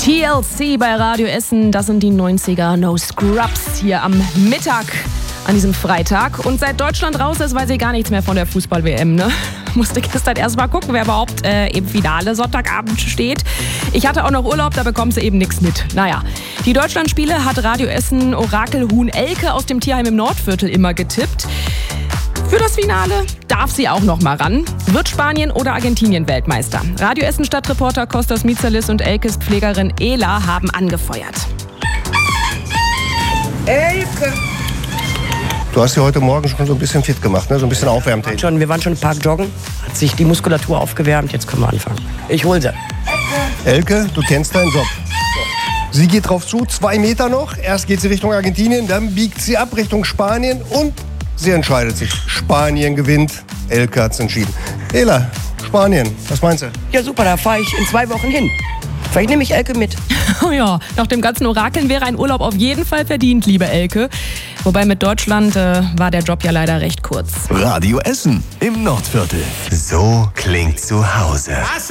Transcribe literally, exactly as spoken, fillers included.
T L C bei Radio Essen, das sind die neunziger No Scrubs hier am Mittag an diesem Freitag. Und seit Deutschland raus ist, weiß ich gar nichts mehr von der Fußball-W M, ne? Musste gestern erst mal gucken, wer überhaupt äh, im Finale Sonntagabend steht. Ich hatte auch noch Urlaub, da bekommst du eben nichts mit. Naja, die Deutschlandspiele hat Radio Essen Orakelhuhn Elke aus dem Tierheim im Nordviertel immer getippt. Für das Finale darf sie auch noch mal ran. Wird Spanien oder Argentinien Weltmeister? Radio Essen Stadtreporter Kostas Mitsalis und Elkes Pflegerin Ela haben angefeuert. Elke! Du hast ja heute Morgen schon so ein bisschen fit gemacht, ne? So ein bisschen aufwärmt. Wir, schon, wir waren schon im Park joggen, hat sich die Muskulatur aufgewärmt, jetzt können wir anfangen. Ich hol sie. Elke, du kennst deinen Job. Sie geht drauf zu, zwei Meter noch. Erst geht sie Richtung Argentinien, dann biegt sie ab Richtung Spanien und sie entscheidet sich. Spanien gewinnt. Elke hat's entschieden. Ela, Spanien, was meinst du? Ja super, da fahre ich in zwei Wochen hin. Vielleicht nehme ich Elke mit. Oh ja, nach dem ganzen Orakeln wäre ein Urlaub auf jeden Fall verdient, liebe Elke. Wobei mit Deutschland äh, war der Job ja leider recht kurz. Radio Essen im Nordviertel. So klingt zu Hause.